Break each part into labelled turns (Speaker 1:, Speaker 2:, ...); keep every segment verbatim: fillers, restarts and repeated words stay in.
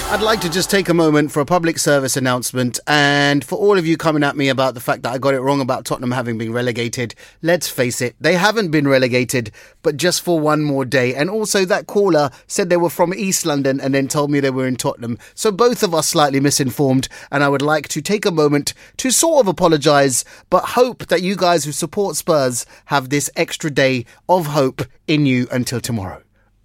Speaker 1: I'd like to just take a moment for a public service announcement, and for all of you coming at me about the fact that I got it wrong about Tottenham having been relegated, let's face it, they haven't been relegated, but just for one more day. And also that caller said they were from East London and then told me they were in Tottenham. So both of us slightly misinformed, and I would like to take a moment to sort of apologise, but hope that you guys who support Spurs have this extra day of hope in you until tomorrow.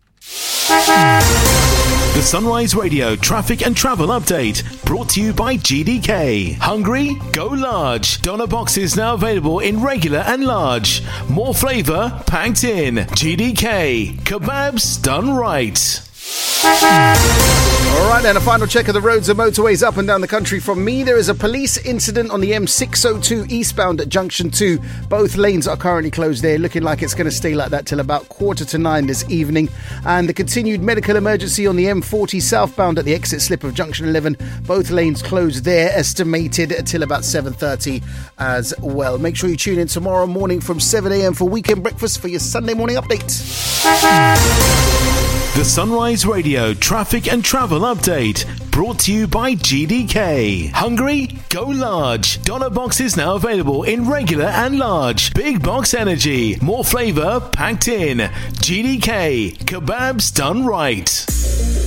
Speaker 2: The Sunrise Radio traffic and travel update brought to you by G D K. Hungry? Go large. Doner boxes now available in regular and large. More flavour packed in. G D K. Kebabs done right.
Speaker 1: Alright, and a final check of the roads and motorways up and down the country from me. There is a police incident on the M six oh two eastbound at Junction two. Both lanes are currently closed there, looking like it's going to stay like that till about quarter to nine this evening. And the continued medical emergency on the M forty southbound at the exit slip of Junction eleven. Both lanes closed there, estimated till about seven thirty as well. Make sure you tune in tomorrow morning from seven a.m. for Weekend Breakfast for your Sunday morning update.
Speaker 2: The Sunrise Radio traffic and travel update brought to you by G D K. Hungry? Go large. Doner boxes now available in regular and large. Big box energy. More flavour packed in. G D K. Kebabs done right.